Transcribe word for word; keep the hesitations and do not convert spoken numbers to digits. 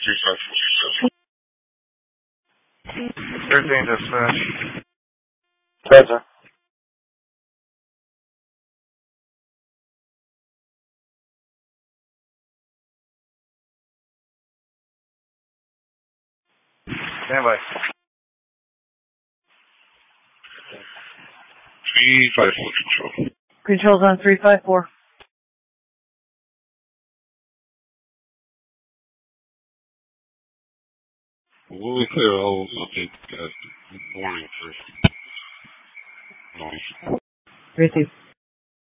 three five four. Thirteen dispatch. Present. Stand by. three five four control. Control's on three five four. Will we clear all update uh, warning first? Noise. Receive.